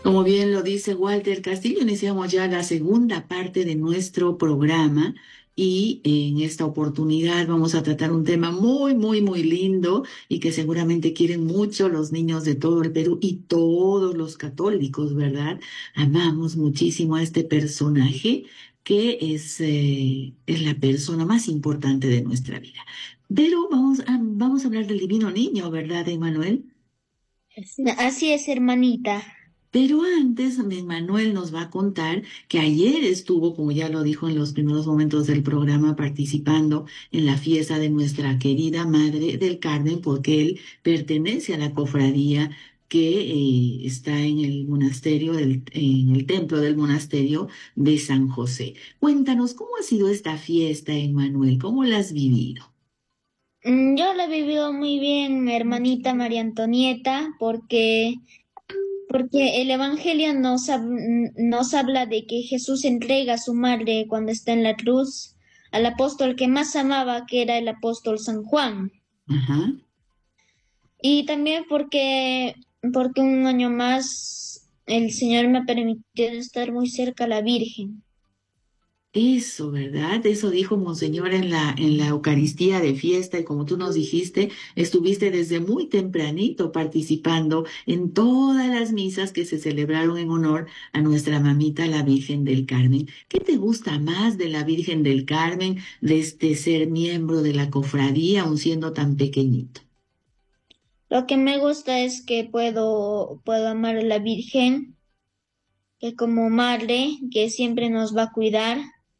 Como bien lo dice Walter Castillo, iniciamos ya la segunda parte de nuestro programa y en esta oportunidad vamos a tratar un tema muy lindo y que seguramente quieren mucho los niños de todo el Perú y todos los católicos, ¿verdad? Amamos muchísimo a este personaje que es la persona más importante de nuestra vida. Pero vamos a hablar del Divino Niño, ¿verdad, Emanuel? Así es, hermanita. Pero antes, Manuel nos va a contar que ayer estuvo, como ya lo dijo en los primeros momentos del programa, participando en la fiesta de nuestra querida Madre del Carmen, porque él pertenece a la cofradía que está en el monasterio, en el templo del monasterio de San José. Cuéntanos, ¿cómo ha sido esta fiesta, Manuel? ¿Cómo la has vivido? Yo la he vivido muy bien, hermanita María Antonieta, porque el Evangelio nos habla de que Jesús entrega a su madre cuando está en la cruz al apóstol que más amaba, que era el apóstol San Juan. Ajá. Y también porque un año más el Señor me permitió estar muy cerca a la Virgen. Eso, ¿verdad? Eso dijo Monseñor en la Eucaristía de fiesta y como tú nos dijiste, estuviste desde muy tempranito participando en todas las misas que se celebraron en honor a nuestra mamita, la Virgen del Carmen. ¿Qué te gusta más de la Virgen del Carmen, de este ser miembro de la cofradía, aun siendo tan pequeñito? Lo que me gusta es que puedo amar a la Virgen, que como madre, que siempre nos va a cuidar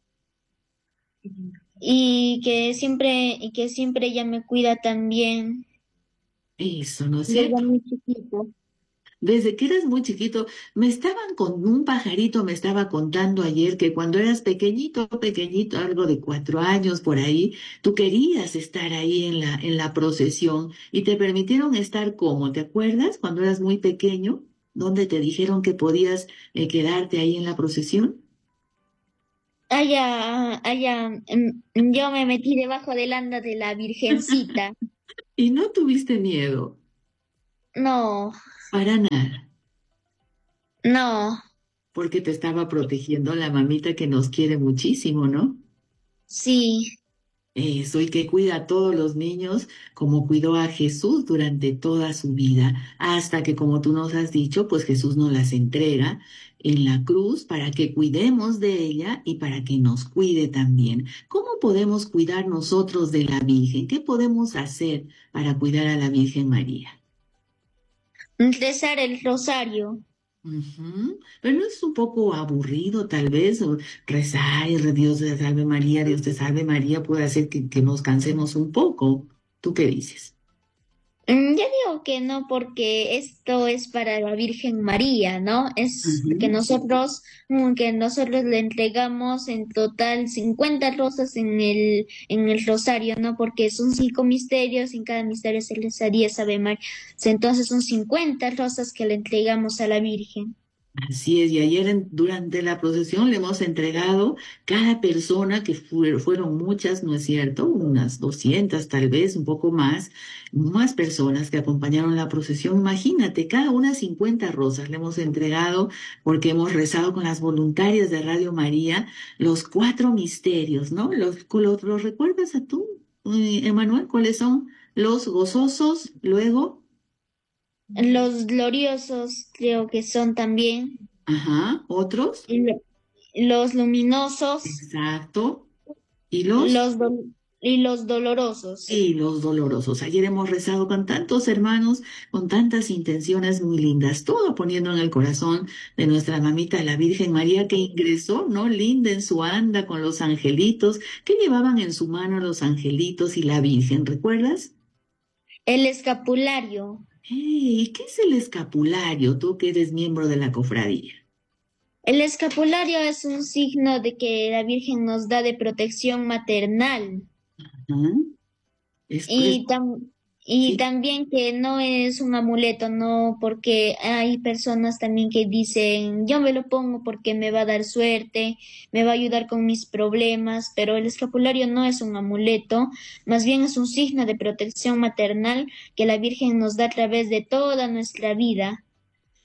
y que siempre ella me cuida también Eso, ¿no es desde cierto? muy chiquito. Desde que eras muy chiquito, con un pajarito me estaba contando ayer que cuando eras pequeñito, algo de 4 años por ahí, tú querías estar ahí en la procesión y te permitieron estar ¿cómo? ¿Te acuerdas? Cuando eras muy pequeño, donde te dijeron que podías quedarte ahí en la procesión Yo me metí debajo del anda de la Virgencita. y no tuviste miedo No, para nada, no, porque te estaba protegiendo la mamita que nos quiere muchísimo, ¿no? sí. Eso, y que cuida a todos los niños como cuidó a Jesús durante toda su vida, hasta que, como tú nos has dicho, pues Jesús nos las entrega en la cruz para que cuidemos de ella y para que nos cuide también. ¿Cómo podemos cuidar nosotros de la Virgen? ¿Qué podemos hacer para cuidar a la Virgen María? Rezar el rosario. Ujú. Pero no es un poco aburrido, tal vez, o rezar y Dios te salve María, Dios te salve María, puede hacer que nos cansemos un poco. ¿Tú qué dices? Ya digo que no, porque esto es para la Virgen María, ¿no? Es Ujú. que nosotros le entregamos en total 50 rosas en el rosario, ¿no? Porque son 5 misterios, y en cada misterio se les haría Ave María. Entonces son 50 rosas que le entregamos a la Virgen. Así es, y ayer durante la procesión le hemos entregado cada persona, que fueron muchas, ¿no es cierto? Unas 200 tal vez, un poco más personas que acompañaron la procesión. Imagínate, cada una 50 rosas le hemos entregado porque hemos rezado con las voluntarias de Radio María los 4 misterios, ¿no? ¿Los recuerdas a tú, Emanuel? ¿Cuáles son? Los gozosos, luego, Los gloriosos creo que son también, ajá, otros, y los luminosos, exacto. ¿Y los? los, y los dolorosos. Y los dolorosos. Ayer hemos rezado con tantos hermanos, con tantas intenciones muy lindas, todo poniendo en el corazón de nuestra mamita la Virgen María que ingresó, ¿no? Linda en su anda con los angelitos, que llevaban en su mano los angelitos y la Virgen, ¿recuerdas? El escapulario. ¿Y qué es el escapulario, tú que eres miembro de la cofradía? El escapulario es un signo de que la Virgen nos da de protección maternal ¿Ah? Es, y, tam- y sí. también que no es un amuleto, no, porque hay personas también que dicen, yo me lo pongo porque me va a dar suerte, me va a ayudar con mis problemas, pero el escapulario no es un amuleto, más bien es un signo de protección maternal que la Virgen nos da a través de toda nuestra vida.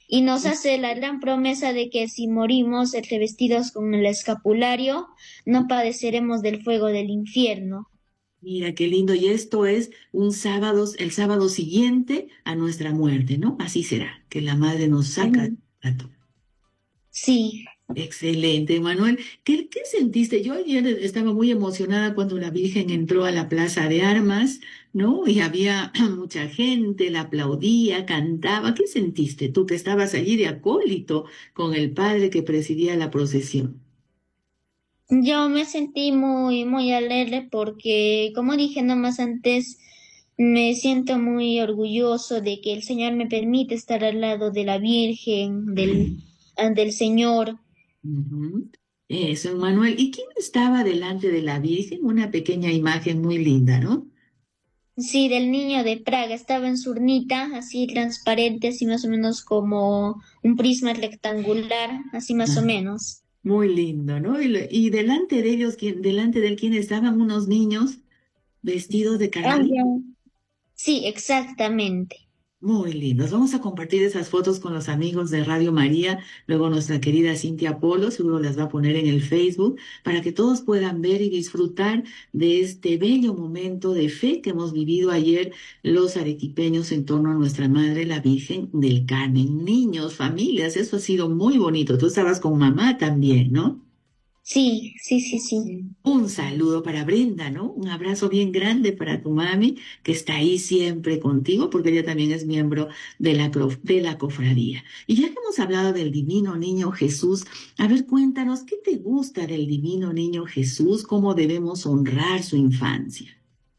y nos hace la gran promesa de que si morimos revestidos con el escapulario, no padeceremos del fuego del infierno. Mira, qué lindo. Y esto es un sábado, el sábado siguiente a nuestra muerte, ¿no? Así será, que la madre nos saca del Ujú. plato. Sí. Excelente, Manuel. ¿Qué sentiste? Yo ayer estaba muy emocionada cuando la Virgen entró a la Plaza de Armas, ¿no? Y había mucha gente, la aplaudía, cantaba. ¿Qué sentiste tú que estabas allí de acólito con el padre que presidía la procesión? Yo me sentí muy alegre porque, como dije nomás antes, me siento muy orgulloso de que el Señor me permite estar al lado de la Virgen, del Señor. Ujú. Eso, Manuel. ¿Y quién estaba delante de la Virgen? Una pequeña imagen muy linda, ¿no? Sí, del niño de Praga, estaba en su urnita, así transparente, así más o menos como un prisma rectangular, así más o Ah, menos. muy lindo, ¿no? Y delante de ellos, delante del quien estaban unos niños vestidos de Ah, carmelita. ya. Sí, exactamente. Muy lindos. Vamos a compartir esas fotos con los amigos de Radio María. Luego nuestra querida Cintia Polo seguro las va a poner en el Facebook para que todos puedan ver y disfrutar de este bello momento de fe que hemos vivido ayer los arequipeños en torno a nuestra Madre, la Virgen del Carmen. Niños, familias, eso ha sido muy bonito. Tú estabas con mamá también, ¿no? Sí, sí, sí, sí. Un saludo para Brenda, ¿no? Un abrazo bien grande para tu mami, que está ahí siempre contigo, porque ella también es miembro de de la cofradía. Y ya que hemos hablado del Divino Niño Jesús, a ver, cuéntanos, ¿qué te gusta del Divino Niño Jesús? ¿Cómo debemos honrar su infancia?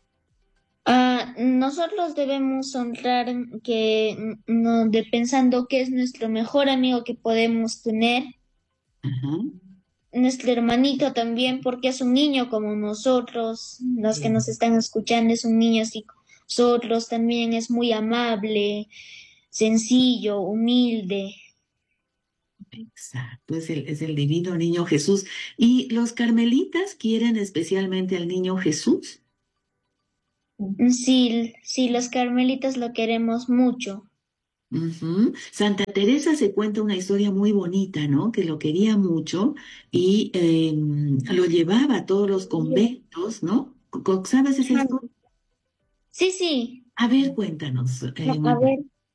Nosotros debemos honrar que no, de pensando que es nuestro mejor amigo que podemos tener, Ajá. nuestro hermanito también, porque es un niño como nosotros, los que Sí. nos están escuchando, es un niño así como nosotros, también es muy amable, sencillo, humilde. Exacto, es el Divino Niño Jesús. ¿Y los carmelitas quieren especialmente al Niño Jesús? Sí, sí, los carmelitas lo queremos mucho. Ujú. Santa Teresa se cuenta una historia muy bonita, ¿no? Que lo quería mucho y lo llevaba a todos los conventos, ¿no? ¿Sabes esa Ajá. historia? Sí, sí. A ver, cuéntanos, A Manuel. ver.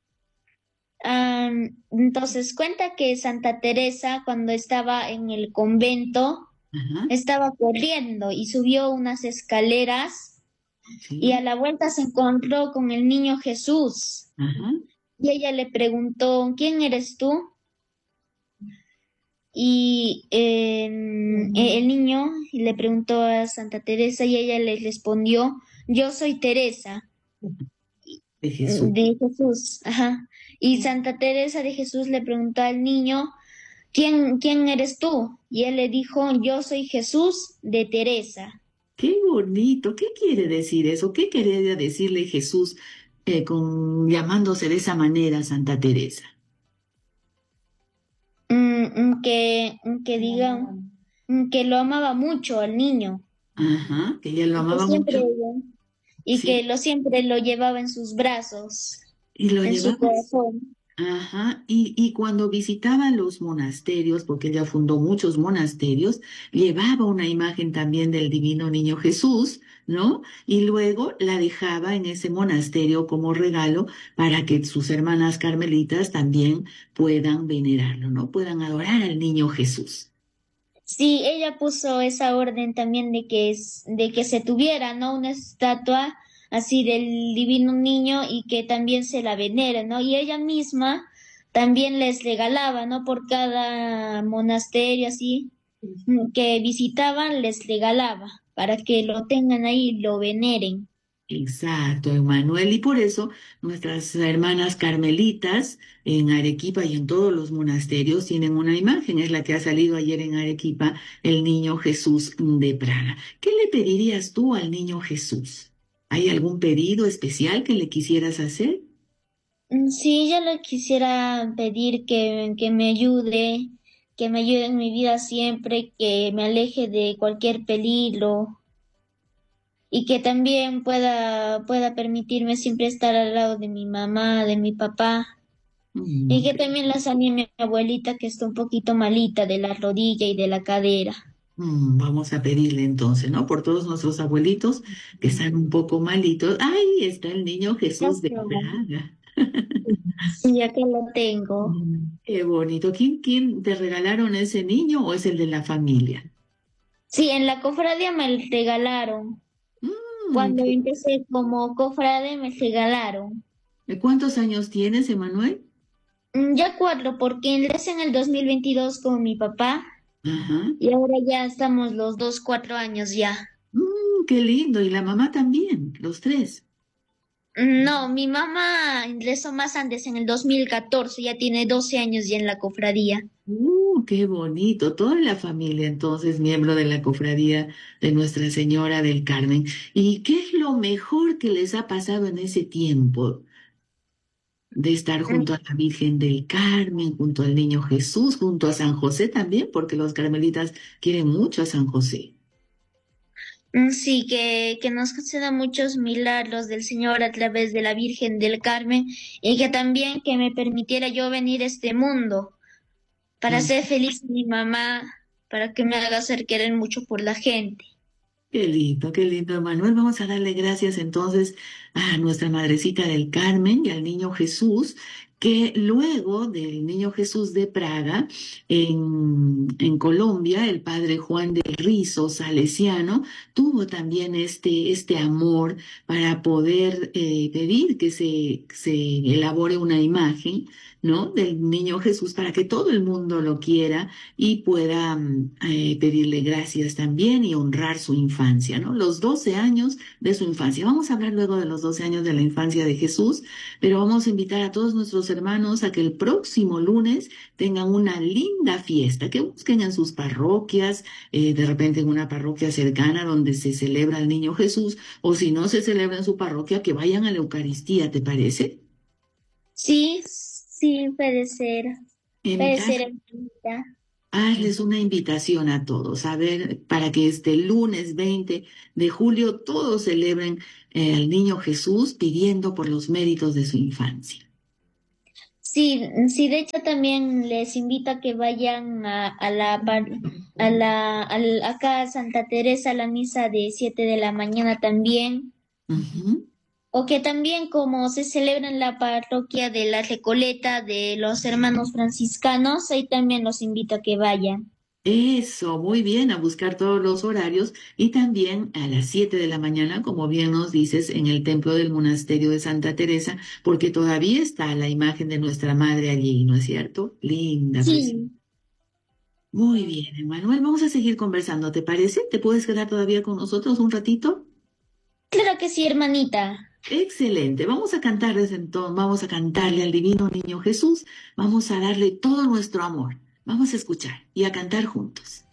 Entonces cuenta que Santa Teresa cuando estaba en el convento Ajá, estaba corriendo y subió unas escaleras y a sí, la vuelta se encontró con el niño Jesús ajá. y ella le preguntó, ¿quién eres tú? Y el niño le preguntó a Santa Teresa y ella le respondió, yo soy Teresa De Jesús. de Jesús. Ajá. Y Santa Teresa de Jesús le preguntó al niño, ¿quién eres tú? Y él le dijo, yo soy Jesús de Teresa. Qué bonito. ¿Qué quiere decir eso? ¿Qué quería decirle Jesús llamándose de esa manera Santa Teresa? Que diga que lo amaba mucho al niño Ajá, que ella lo y que amaba siempre, mucho. Sí, siempre lo llevaba en sus brazos, y lo en su llevaba. corazón. Ajá, y cuando visitaba los monasterios, porque ella fundó muchos monasterios, llevaba una imagen también del Divino Niño Jesús, ¿no? Y luego la dejaba en ese monasterio como regalo para que sus hermanas carmelitas también puedan venerarlo, ¿no? Puedan adorar al Niño Jesús. Sí, ella puso esa orden también de que se tuviera, ¿no? Una estatua así del divino niño y que también se la venere, ¿no? Y ella misma también les regalaba, ¿no? Por cada monasterio así que visitaban, les regalaba para que lo tengan ahí y lo veneren. Exacto, Emanuel. Y por eso nuestras hermanas carmelitas en Arequipa y en todos los monasterios tienen una imagen, es la que ha salido ayer en Arequipa, el niño Jesús de Praga. ¿Qué le pedirías tú al niño Jesús? ¿Hay algún pedido especial que le quisieras hacer? Sí, yo le quisiera pedir que me ayude en mi vida siempre, que me aleje de cualquier peligro y que también pueda permitirme siempre estar al lado de mi mamá, de mi papá. Y Mm, que también la sane mi abuelita que está un poquito malita de la rodilla y de la cadera. Vamos a pedirle entonces, ¿no? Por todos nuestros abuelitos que están un poco malitos. ¡Ay! Está el niño Jesús de Praga. Sí, acá lo tengo. Qué bonito. ¿Quién te regalaron ese niño o es el de la familia? Sí, en la cofradía me regalaron. Mm, Cuando empecé como cofrade me regalaron. ¿Cuántos años tienes, Emanuel? Ya cuatro, porque ingresé en el 2022 con mi papá Ajá. y ahora ya estamos los dos 4 años ya. Qué lindo. Y la mamá también, los tres. No, mi mamá ingresó más antes, en el 2014, ya tiene 12 años ya en la cofradía. Qué bonito. Toda la familia, entonces, miembro de la cofradía de Nuestra Señora del Carmen. ¿Y qué es lo mejor que les ha pasado en ese tiempo de estar junto a la Virgen del Carmen, junto al Niño Jesús, junto a San José también, porque los carmelitas quieren mucho a San José? Sí, que nos conceda muchos milagros del Señor a través de la Virgen del Carmen y que también que me permitiera yo venir a este mundo para Mm. ser feliz a mi mamá, para que me haga hacer querer mucho por la gente. Qué lindo, Manuel. Vamos a darle gracias entonces a nuestra Madrecita del Carmen y al Niño Jesús, que luego del Niño Jesús de Praga, en Colombia, el padre Juan del Rizo, salesiano, tuvo también este amor para poder pedir que se elabore una imagen, ¿no? Del Niño Jesús para que todo el mundo lo quiera y pueda pedirle gracias también y honrar su infancia, ¿no? Los 12 años de su infancia. Vamos a hablar luego de los 12 años de la infancia de Jesús, pero vamos a invitar a todos nuestros hermanos a que el próximo lunes tengan una linda fiesta, que busquen en sus parroquias, de repente en una parroquia cercana donde se celebra el Niño Jesús, o si no se celebra en su parroquia, que vayan a la Eucaristía, ¿te parece? Sí, sí, En puede ser, casa. hermanita. Hazles una invitación a todos, a ver, para que este lunes 20 de julio todos celebren al niño Jesús pidiendo por los méritos de su infancia. Sí, sí, de hecho también les invito a que vayan acá a Santa Teresa a la misa de 7 de la mañana también. Ujú. O que también como se celebra en la parroquia de la Recoleta de los hermanos franciscanos, ahí también los invito a que vayan. Eso, muy bien, a buscar todos los horarios y también a las 7 de la mañana, como bien nos dices, en el templo del monasterio de Santa Teresa, porque todavía está la imagen de nuestra madre allí, ¿no es cierto? Linda, preciosa. Sí, Muy bien, Emanuel, vamos a seguir conversando, ¿te parece? ¿Te puedes quedar todavía con nosotros un ratito? claro que sí, hermanita. Excelente. Vamos a cantarles entonces, vamos a cantarle al divino niño Jesús, vamos a darle todo nuestro amor. Vamos a escuchar y a cantar juntos.